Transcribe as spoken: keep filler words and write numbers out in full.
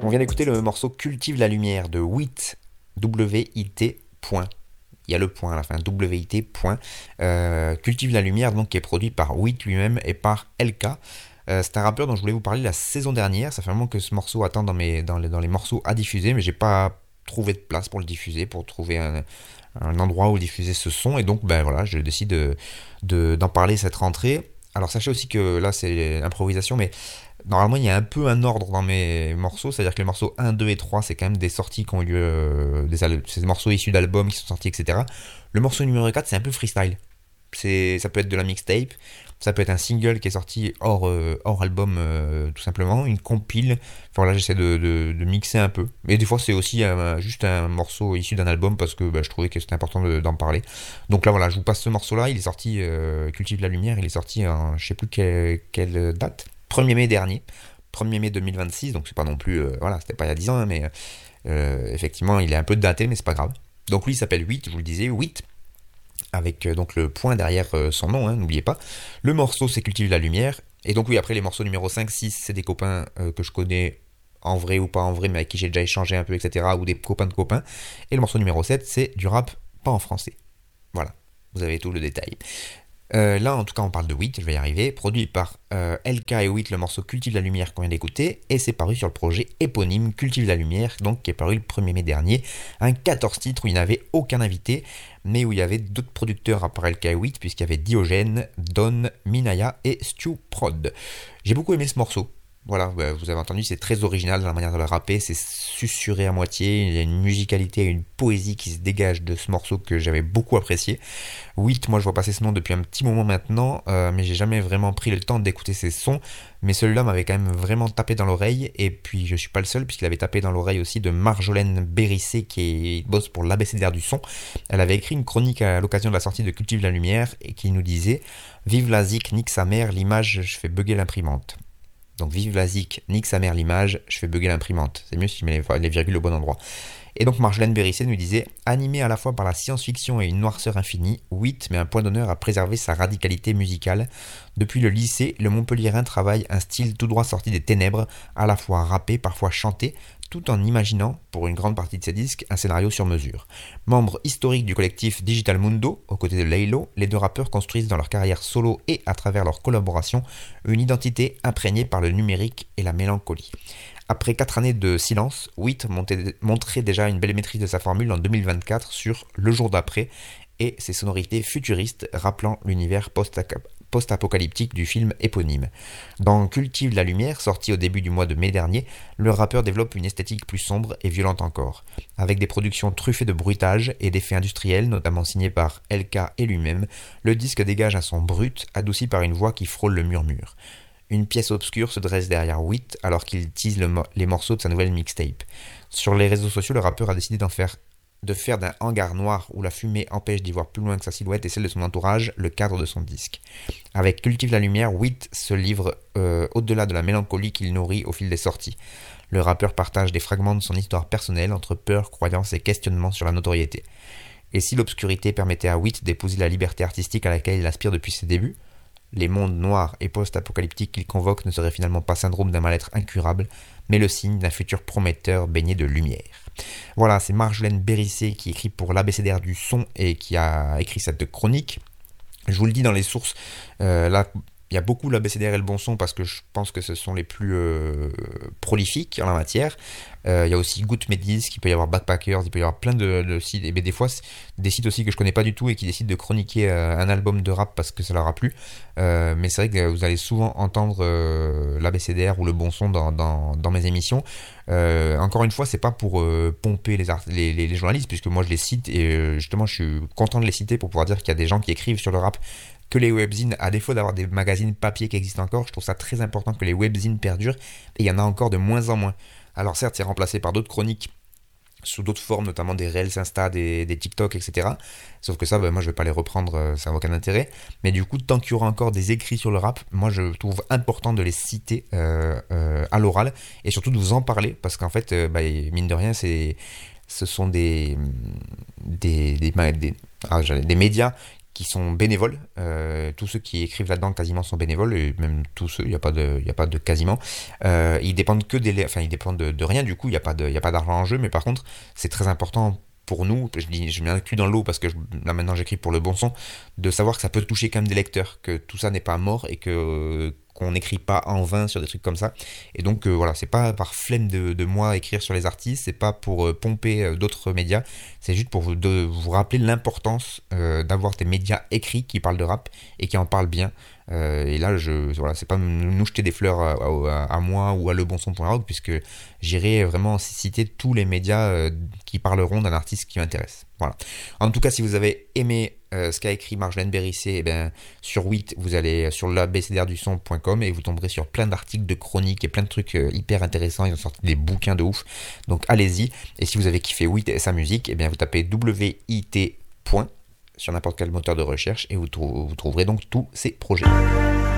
On vient d'écouter le morceau Cultive la lumière de Wit, W I T, point. Il y a le point à la fin, W I T, point. Euh, Cultive la lumière, donc, qui est produit par Wit lui-même et par L K. Euh, c'est un rappeur dont je voulais vous parler la saison dernière. Ça fait vraiment que ce morceau attend dans, mes, dans, les, dans les morceaux à diffuser, mais j'ai pas trouvé de place pour le diffuser, pour trouver un, un endroit où diffuser ce son. Et donc, ben voilà, je décide de, de, d'en parler cette rentrée. Alors, sachez aussi que là, c'est improvisation, mais normalement, il y a un peu un ordre dans mes morceaux, c'est-à-dire que les morceaux un, deux et trois, c'est quand même des sorties qui ont eu lieu, euh, des, al- c'est des morceaux issus d'albums qui sont sortis, et cetera. Le morceau numéro quatre, c'est un peu freestyle. C'est, ça peut être de la mixtape, ça peut être un single qui est sorti hors, euh, hors album, euh, tout simplement, une compile. Enfin là, j'essaie de, de, de mixer un peu. Et des fois, c'est aussi euh, juste un morceau issu d'un album parce que bah, je trouvais que c'était important de- d'en parler. Donc là, voilà, je vous passe ce morceau-là. Il est sorti, euh, Cultive la lumière, il est sorti en je sais plus quelle, quelle date. premier mai dernier. premier mai deux mille vingt-six, donc c'est pas non plus. Euh, voilà, c'était pas il y a dix ans, hein, mais euh, effectivement, il est un peu daté, mais c'est pas grave. Donc lui, il s'appelle Wit, je vous le disais, Wit avec euh, donc le point derrière euh, son nom, hein, n'oubliez pas. Le morceau, c'est Cultive la lumière. Et donc oui, après les morceaux numéro cinq, six, c'est des copains euh, que je connais en vrai ou pas en vrai, mais avec qui j'ai déjà échangé un peu, et cetera. Ou des copains de copains. Et le morceau numéro sept, c'est du rap pas en français. Voilà, vous avez tout le détail. Euh, là, en tout cas, on parle de Wit, je vais y arriver, produit par euh, L K et Wit, le morceau Cultive la lumière qu'on vient d'écouter, et c'est paru sur le projet éponyme Cultive la lumière, donc qui est paru le premier mai dernier, un quatorze titres où il n'avait aucun invité, mais où il y avait d'autres producteurs à part L K et Wit, puisqu'il y avait Diogène, Don, Minaya et Stu Prod. J'ai beaucoup aimé ce morceau. Voilà, bah, vous avez entendu, c'est très original dans la manière de le rapper, c'est susurré à moitié, il y a une musicalité et une poésie qui se dégage de ce morceau que j'avais beaucoup apprécié. Wit, moi je vois passer ce nom depuis un petit moment maintenant, euh, mais j'ai jamais vraiment pris le temps d'écouter ses sons. Mais celui-là m'avait quand même vraiment tapé dans l'oreille, et puis je suis pas le seul, puisqu'il avait tapé dans l'oreille aussi de Marjolaine Bérissé, qui bosse pour l'abécédaire du son. Elle avait écrit une chronique à l'occasion de la sortie de Cultive la lumière, et qui nous disait « Vive la zik, nique sa mère, l'image, je fais bugger l'imprimante ». Donc vive la zik, nique sa mère l'image, je fais bugger l'imprimante. C'est mieux si je mets les, les virgules au bon endroit. Et donc Marjolaine Bérissé nous disait « Animé à la fois par la science-fiction et une noirceur infinie, Wit met un point d'honneur à préserver sa radicalité musicale. Depuis le lycée, le Montpellierin travaille un style tout droit sorti des ténèbres, à la fois rappé, parfois chanté, tout en imaginant, pour une grande partie de ses disques, un scénario sur mesure. Membre historique du collectif Digital Mundo, aux côtés de Laylo, les deux rappeurs construisent dans leur carrière solo et à travers leur collaboration une identité imprégnée par le numérique et la mélancolie. Après quatre années de silence, Wit montrait déjà une belle maîtrise de sa formule en deux mille vingt-quatre sur Le jour d'après et ses sonorités futuristes rappelant l'univers post-apocalyptique du film éponyme. Dans Cultive la lumière, sorti au début du mois de mai dernier, le rappeur développe une esthétique plus sombre et violente encore, avec des productions truffées de bruitage et d'effets industriels, notamment signés par L K et lui-même. Le disque dégage un son brut, adouci par une voix qui frôle le murmure. Une pièce obscure se dresse derrière Wit alors qu'il tease le mo- les morceaux de sa nouvelle mixtape. Sur les réseaux sociaux, le rappeur a décidé d'en faire, de faire d'un hangar noir où la fumée empêche d'y voir plus loin que sa silhouette et celle de son entourage le cadre de son disque. Avec Cultive la lumière, Wit se livre euh, au-delà de la mélancolie qu'il nourrit au fil des sorties. Le rappeur partage des fragments de son histoire personnelle entre peur, croyance et questionnement sur la notoriété. Et si l'obscurité permettait à Wit d'épouser la liberté artistique à laquelle il aspire depuis ses débuts, les mondes noirs et post-apocalyptiques qu'il convoque ne seraient finalement pas syndrome d'un mal-être incurable, mais le signe d'un futur prometteur baigné de lumière. Voilà, c'est Marjolaine Bérissé qui écrit pour l'abécédaire du son et qui a écrit cette chronique. Je vous le dis dans les sources, euh, là, il y a beaucoup l'abécédaire et le bon son parce que je pense que ce sont les plus euh, prolifiques en la matière. Euh, il y a aussi Good Medis, il peut y avoir Backpackers, il peut y avoir plein de, de sites, et bien des fois c'est des sites aussi que je connais pas du tout et qui décident de chroniquer euh, un album de rap parce que ça leur a plu. Euh, mais c'est vrai que vous allez souvent entendre euh, l'abécédaire ou le bon son dans, dans, dans mes émissions. Euh, encore une fois, c'est pas pour euh, pomper les, art- les, les, les journalistes, puisque moi je les cite et euh, justement je suis content de les citer pour pouvoir dire qu'il y a des gens qui écrivent sur le rap, que les webzines, à défaut d'avoir des magazines papier qui existent encore, je trouve ça très important que les webzines perdurent, et il y en a encore de moins en moins. Alors certes, c'est remplacé par d'autres chroniques sous d'autres formes, notamment des Reels Insta, des, des TikTok, et cetera. Sauf que ça, ben, moi je vais pas les reprendre, euh, ça n'a aucun intérêt. Mais du coup, tant qu'il y aura encore des écrits sur le rap, moi je trouve important de les citer euh, euh, à l'oral, et surtout de vous en parler, parce qu'en fait, euh, bah, mine de rien, c'est, ce sont des, des, des, des, ah, des médias qui sont bénévoles. Euh, tous ceux qui écrivent là-dedans quasiment sont bénévoles, et même tous ceux, il n'y a pas de, il y a pas de quasiment. Euh, ils dépendent que des, enfin ils dépendent de, de rien du coup, il n'y a pas de, il y a pas d'argent en jeu, mais par contre c'est très important pour nous, je dis, je m'inclus dans l'eau parce que je- là maintenant j'écris pour le bon son, de savoir que ça peut toucher quand même des lecteurs, que tout ça n'est pas mort et que qu'on n'écrit pas en vain sur des trucs comme ça. Et donc euh, voilà, c'est pas par flemme de, de moi écrire sur les artistes, c'est pas pour euh, pomper euh, d'autres médias, c'est juste pour vous, de, vous rappeler l'importance euh, d'avoir des médias écrits qui parlent de rap et qui en parlent bien. Euh, et là, je, voilà, c'est pas nous jeter des fleurs à, à- à moi ou à lebonson point org, puisque j'irai vraiment citer tous les médias euh, qui parleront d'un artiste qui m'intéresse. Voilà. En tout cas, si vous avez aimé euh, ce qu'a écrit Marjolaine Bérissé, eh ben, sur huit, vous allez sur l'abécédaire du son point com et vous tomberez sur plein d'articles, de chroniques et plein de trucs euh, hyper intéressants. Ils ont sorti des bouquins de ouf. Donc allez-y. Et si vous avez kiffé huit et sa musique, eh bien, vous tapez W I T. sur n'importe quel moteur de recherche et vous, trou- vous trouverez donc tous ces projets.